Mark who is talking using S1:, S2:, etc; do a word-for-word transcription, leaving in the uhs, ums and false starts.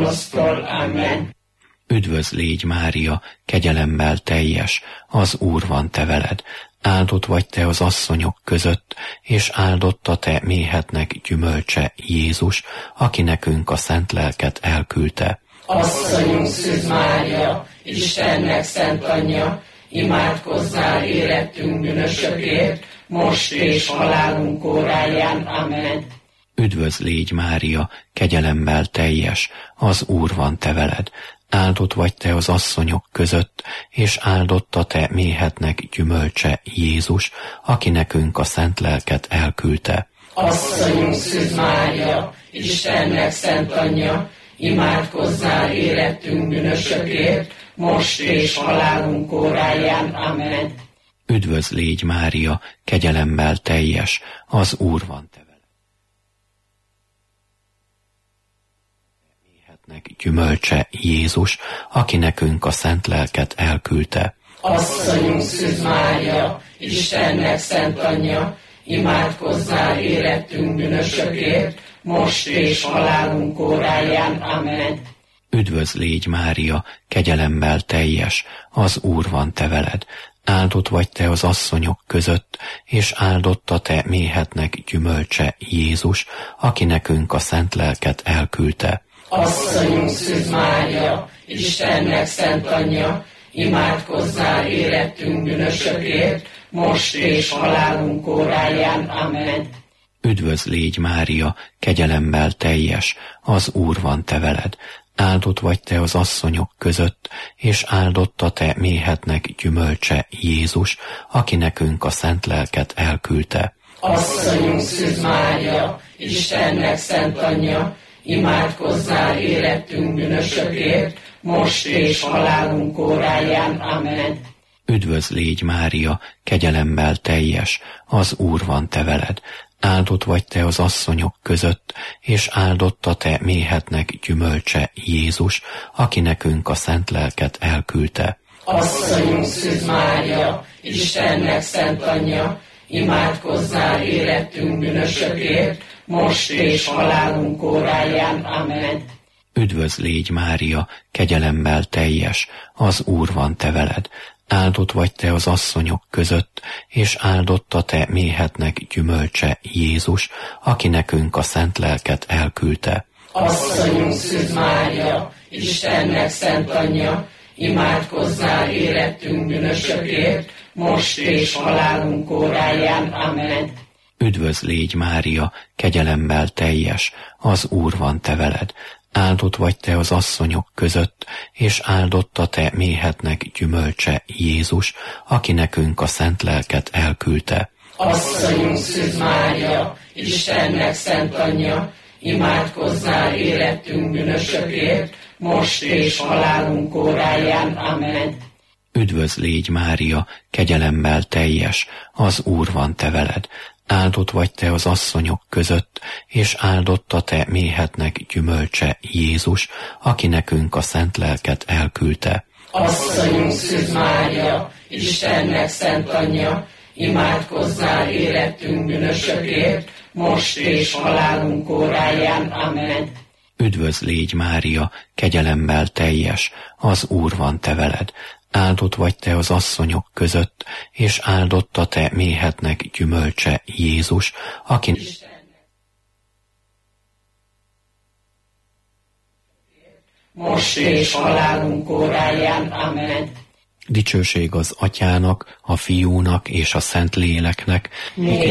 S1: gonosztól. Amen.
S2: Üdvözl légy, Mária, kegyelemmel teljes, az Úr van te veled. Áldott vagy te az asszonyok között, és áldott a te méhednek gyümölcse, Jézus, aki nekünk a szent lelket elküldte.
S1: Asszonyunk Szűz Mária, Istennek szent anyja, imádkozzál érettünk bűnösökért, most és halálunk óráján. Amen.
S2: Üdvözl légy, Mária, kegyelemmel teljes, az Úr van te veled. Áldott vagy te az asszonyok között, és áldott a te méhednek gyümölcse, Jézus, aki nekünk a szent lelket elküldte.
S1: Asszonyunk Szűz Mária, Istennek szent anyja, imádkozzál érettünk bűnösökért, most és halálunk óráján. Amen.
S2: Üdvözl légy, Mária, kegyelemmel teljes, az Úr van te veled. Méhednek gyümölcse, Jézus, aki nekünk a szent lelket elküldte.
S1: Asszonyunk Szűz Mária, Istennek szent anyja, imádkozzál érettünk bűnösökért, most és halálunk óráján. Amen.
S2: Üdvözl légy, Mária, kegyelemmel teljes, az Úr van te veled. Áldott vagy te az asszonyok között, és áldott a te méhednek gyümölcse, Jézus, aki nekünk a szent lelket elküldte.
S1: Asszonyunk Szűz Mária, Istennek szent anyja, imádkozzál érettünk bűnösökért, most és halálunk óráján. Amen.
S2: Üdvözl légy, Mária, kegyelemmel teljes, az Úr van te veled. Áldott vagy te az asszonyok között, és áldott a te méhednek gyümölcse, Jézus, aki nekünk a szent lelket elküldte.
S1: Asszonyunk Szűz Mária, Istennek szent anyja, imádkozzál érettünk bűnösökért, most és halálunk óráján. Amen.
S2: Üdvözl légy, Mária, kegyelemmel teljes, az Úr van te veled. Áldott vagy te az asszonyok között, és áldott a te méhednek gyümölcse, Jézus, aki nekünk a szent lelket elküldte.
S1: Asszonyunk Szűz Mária, Istennek szent anyja, imádkozzál érettünk bűnösökért, most és halálunk óráján. Amen.
S2: Üdvözl légy, Mária, kegyelemmel teljes, az Úr van te veled. Áldott vagy te az asszonyok között, és áldott a te méhednek gyümölcse, Jézus, aki nekünk a szent lelket elküldte.
S1: Asszonyunk Szűz Mária, Istennek szent anyja, imádkozzál érettünk bűnösökért, most és halálunk óráján. Amen.
S2: Üdvözl légy, Mária, kegyelemmel teljes, az Úr van te veled. Áldott vagy te az asszonyok között, és áldott a te méhednek gyümölcse, Jézus, aki nekünk a szent lelket elküldte.
S1: Asszonyunk Szűz Mária, Istennek szent anyja, imádkozzál érettünk bűnösökért, most és halálunk óráján. Amen.
S2: Üdvözl légy, Mária, kegyelemmel teljes, az Úr van te veled. Áldott vagy te az asszonyok között, és áldott a te méhednek gyümölcse, Jézus, aki nekünk a szent lelket elküldte.
S1: Asszonyunk Szűz Mária, Istennek szent anyja, imádkozzál érettünk bűnösökért, most és halálunk óráján. Amen.
S2: Üdvözl légy, Mária, kegyelemmel teljes, az Úr van te veled. Áldott vagy te az asszonyok között, és áldott a te méhednek gyümölcse, Jézus, aki...
S1: Most és halálunk óráján. Amen.
S2: Dicsőség az Atyának, a Fiúnak és a Szent Léleknek,